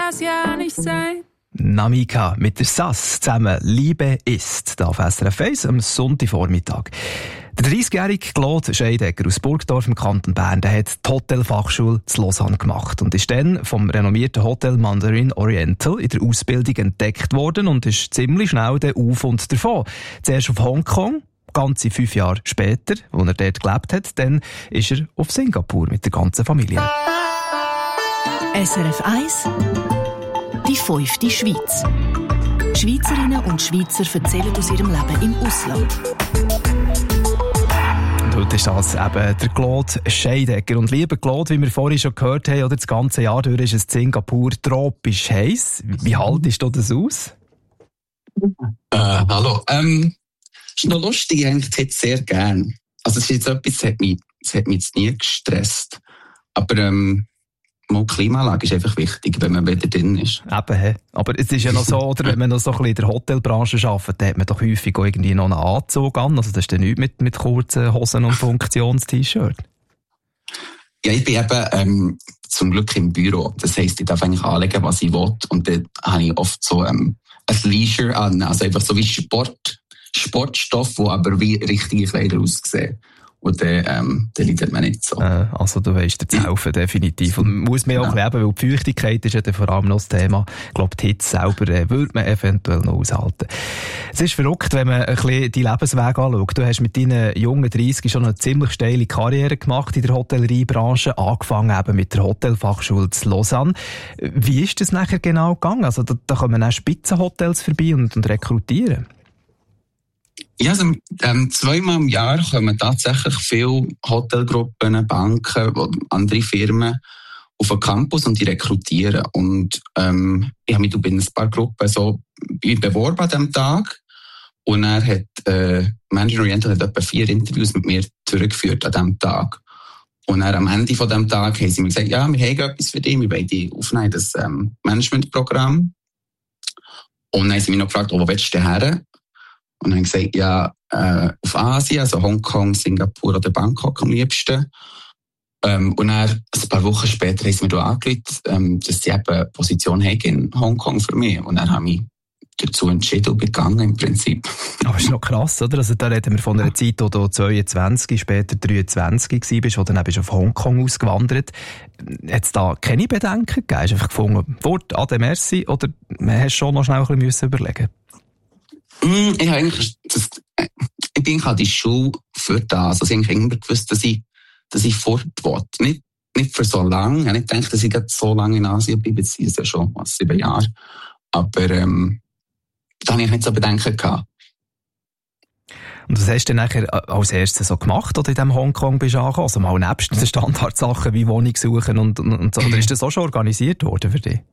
das ja nicht sein. Namika mit der Sass zusammen «Liebe ist» da auf SRF 1 am Sonntagvormittag. Der 30-jährige Claude Scheidegger aus Burgdorf im Kanton Bern, der hat die Hotelfachschule zu Lausanne gemacht und ist dann vom renommierten Hotel Mandarin Oriental in der Ausbildung entdeckt worden und ist ziemlich schnell dann auf und davon. Zuerst auf Hongkong, ganze 5 Jahre später, als er dort gelebt hat, dann ist er auf Singapur mit der ganzen Familie. SRF 1 Die 5. Schweiz. Schweizerinnen und Schweizer erzählen aus ihrem Leben im Ausland. Und heute ist das eben der Claude Scheidegger. Und lieber Claude, wie wir vorhin schon gehört haben, oder das ganze Jahr durch ist es in Singapur tropisch heiß. Wie haltest du das aus? Hallo. Ist noch lustig, eigentlich hätte ich sehr gern. Also es ist jetzt etwas, das hat mich jetzt nie gestresst. Aber mal Klimaanlage ist einfach wichtig, wenn man wieder drin ist. Eben, aber es ist ja noch so, oder wenn man noch so ein bisschen in der Hotelbranche arbeitet, dann hat man doch häufig auch irgendwie noch einen Anzug an. Also das ist dann nichts mit kurzen Hosen und Funktions-T-Shirt. Ja, ich bin eben zum Glück im Büro. Das heisst, ich darf eigentlich anlegen, was ich will. Und dann habe ich oft so ein Leisure an. Also einfach so wie Sportstoff, wo aber wie richtige Kleider aussehen. Und dann leidet man nicht so. Also du weisst dir zu helfen, definitiv. Und muss man auch leben, weil die Feuchtigkeit ist ja dann vor allem noch das Thema. Ich glaube, die Hitze selber würde man eventuell noch aushalten. Es ist verrückt, wenn man ein bisschen die Lebenswege anschaut. Du hast mit deinen jungen 30 schon eine ziemlich steile Karriere gemacht in der Hotelleriebranche, angefangen eben mit der Hotelfachschule zu Lausanne. Wie ist das nachher genau gegangen? Also da kommen auch Spitzenhotels vorbei und rekrutieren. Ja, also, 2-mal im Jahr kommen tatsächlich viele Hotelgruppen, Banken, andere Firmen auf den Campus und die rekrutieren. Und ich habe mich bei ein paar Gruppen so beworben an diesem Tag. Und er hat Mandarin Oriental hat etwa 4 Interviews mit mir zurückgeführt an diesem Tag. Und dann am Ende von diesem Tag haben sie mir gesagt, ja, wir haben etwas für dich, wir wollen dich aufnehmen, das Managementprogramm. Und dann haben sie mich noch gefragt, wo willst du denn her? Und dann gesagt, ja, auf Asien, also Hongkong, Singapur oder Bangkok am liebsten. Und dann, ein paar Wochen später haben sie mir angerufen, dass sie eben eine Position haben in Hongkong für mich. Und dann habe ich dazu entschieden und begangen im Prinzip. Aber das ist noch krass, oder? Also da reden wir von einer Zeit, wo du 22, später 23 warst, wo dann bist du auf Hongkong ausgewandert. Hat es da keine Bedenken gegeben? Hast du einfach gefunden, Wort, ade, merci, oder hast du schon noch schnell ein bisschen überlegen? Ich habe eigentlich, ich bin an die Schule für das. Also ich habe immer gewusst, dass ich fort will. Nicht für so lange. Ich habe nicht gedacht, dass ich so lange in Asien bleibe. Jetzt sind es ja schon 7 Jahre. Aber da habe ich nicht so Bedenken gehabt. Und was hast du denn nachher als erstes so gemacht, oder in diesem Hongkong bist du angekommen? Also mal nebst den Standardsachen wie Wohnung suchen und so. Oder ist das auch schon organisiert worden für dich?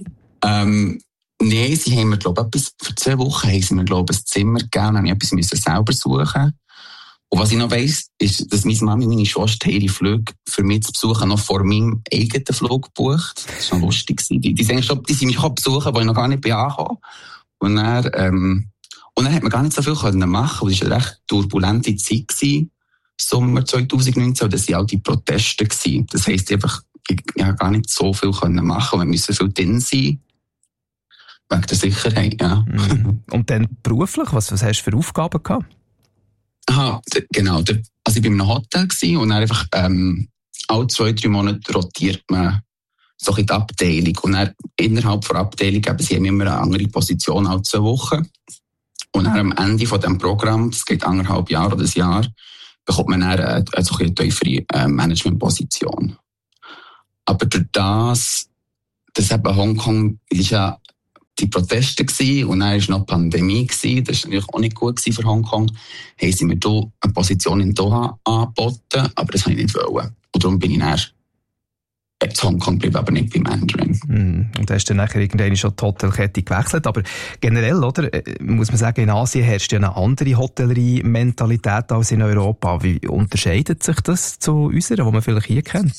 Nein, sie haben mir, glaube ich, für 2 Wochen haben sie mir, glaube ich, ein Zimmer gegeben, und ich etwas selber suchen. Und was ich noch weiss, ist, dass meine Mami und meine Schwester ihre Flüge für mich zu besuchen noch vor meinem eigenen Flug gebucht. Das war noch lustig. Die sind mich auch besuchen, wo ich noch gar nicht bin angekommen. Und dann hat man gar nicht so viel machen können. Es war eine recht turbulente Zeit gewesen, Sommer 2019, und das waren auch die Proteste gewesen. Das heisst einfach, ich konnte gar nicht so viel machen. Wir müssen viel drin sein. Wegen der Sicherheit, ja. Und dann beruflich, was hast du für Aufgaben gehabt? Aha, genau. Also ich war in einem Hotel gewesen, und dann einfach alle 2-3 Monate rotiert man so in die Abteilung. Und dann innerhalb der Abteilung haben sie immer eine andere Position alle 2 Wochen. Und dann am Ende von diesem Programm, das geht 1,5 Jahre oder ein Jahr, bekommt man dann eine tiefere Managementposition. Aber durch das eben Hongkong ist ja die Proteste gewesen, und dann war noch die Pandemie gewesen. Das war natürlich auch nicht gut für Hongkong. Haben sie mir da eine Position in Doha angeboten, aber das wollte ich nicht wollen. Und darum bin ich dann zu Hongkong geblieben, aber nicht bei Mandarin. Und hast dann nachher irgendwann schon die Hotelkette gewechselt. Aber generell, oder, muss man sagen, in Asien herrscht ja eine andere Hotellerie-Mentalität als in Europa. Wie unterscheidet sich das zu unserer, die man vielleicht hier kennt?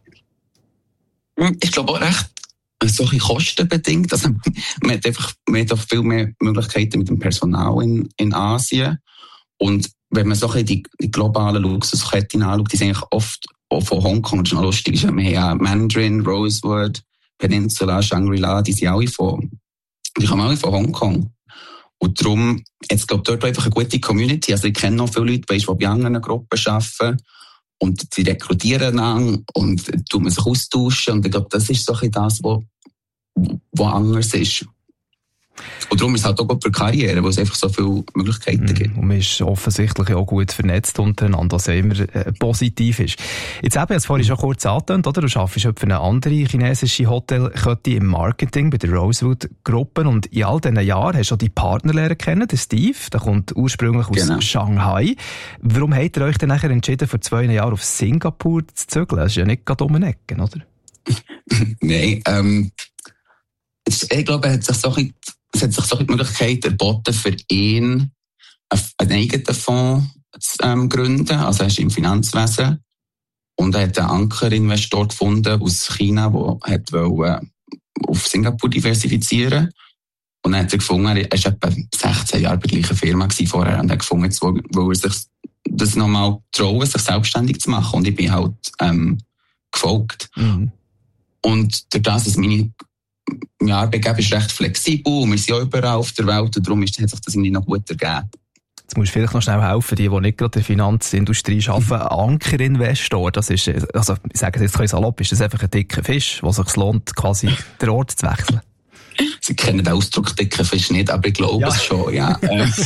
Ich glaube auch recht solche kostenbedingt. Also, man hat auch viel mehr Möglichkeiten mit dem Personal in Asien. Und wenn man so die globalen Luxusketten anschaut, die sind eigentlich oft auch von Hongkong, das ist noch lustig, wir haben ja Mandarin, Rosewood, Peninsula, Shangri-La, die kommen alle von Hongkong. Und darum, jetzt glaube ich, dort einfach eine gute Community. Also ich kenne noch viele Leute, die bei anderen Gruppen arbeiten. Und sie rekrutieren dann und tun man sich austauschen. Und ich glaube, das ist so ein bisschen das, was anders ist. Und darum ist es halt auch gut für Karriere, wo es einfach so viele Möglichkeiten gibt. Und man ist offensichtlich auch gut vernetzt untereinander, was ja immer positiv ist. Jetzt eben, jetzt vorhin schon kurz angetönt, oder? Du arbeitest für eine andere chinesische Hotelkette im Marketing bei der Rosewood-Gruppe und in all diesen Jahren hast du auch die Partner lernen kennen, den Steve, der kommt ursprünglich aus Shanghai. Warum habt ihr euch dann nachher entschieden, vor 2 Jahren auf Singapur zu zügeln? Das ist ja nicht gerade um den Ecken, oder? Nein, ich glaube, es hat sich so die Möglichkeit erboten, für ihn einen eigenen Fonds zu gründen. Also er ist im Finanzwesen. Und er hat einen Ankerinvestor gefunden aus China, der auf Singapur diversifizieren. Und dann hat er gefunden, er war etwa 16 Jahre bei der gleichen Firma vorher. Und er hat gefunden, jetzt will er sich das nochmal trauen, sich selbstständig zu machen. Und ich bin halt gefolgt. Mhm. Und durch das, dass mein Arbeitgeber ist recht flexibel und wir sind ja überall auf der Welt und darum hat sich das irgendwie noch gut ergeben. Jetzt musst du vielleicht noch schnell helfen, die nicht gerade in der Finanzindustrie arbeiten. Ankerinvestor, das ist, also ich sage jetzt ein salopp, ist das einfach ein dicker Fisch, wo es sich lohnt, quasi den Ort zu wechseln? Sie kennen den Ausdruck dicker Fisch nicht, aber ich glaube es schon, ja.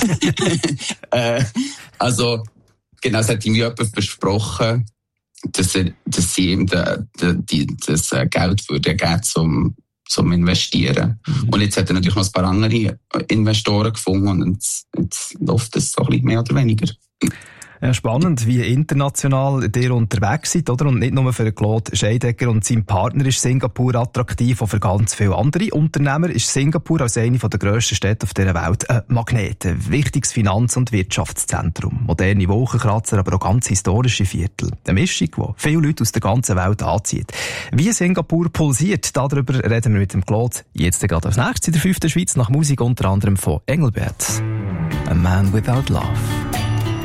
Also, genau, es hat ihm jemand versprochen, dass sie ihm das Geld würde geben zum Investieren. Und jetzt hat er natürlich noch ein paar andere Investoren gefunden und jetzt läuft es so ein bisschen mehr oder weniger. Ja, spannend, wie international ihr unterwegs seid, oder? Und nicht nur für Claude Scheidegger und seinen Partner ist Singapur attraktiv, auch für ganz viele andere Unternehmer ist Singapur als eine der grössten Städte auf dieser Welt ein Magnet, ein wichtiges Finanz- und Wirtschaftszentrum. Moderne Wolkenkratzer, aber auch ganz historische Viertel. Eine Mischung, die viele Leute aus der ganzen Welt anzieht. Wie Singapur pulsiert, darüber reden wir mit dem Claude jetzt gerade als nächstes in der 5. Schweiz nach Musik unter anderem von Engelbert. A Man Without Love.